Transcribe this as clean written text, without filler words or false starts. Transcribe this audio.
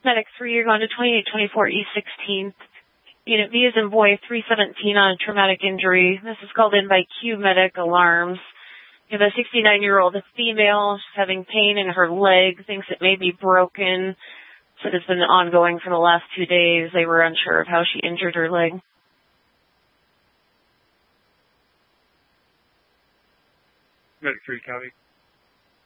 Medic 3, you're going to 2824 East 16th. Unit V is in boy 317 on a traumatic injury. This is called in by Q Medic Alarms. You have a 69-year-old female. She's having pain in her leg, thinks it may be broken. So it's been ongoing for the last 2 days. They were unsure of how she injured her leg. Medic 3, copy.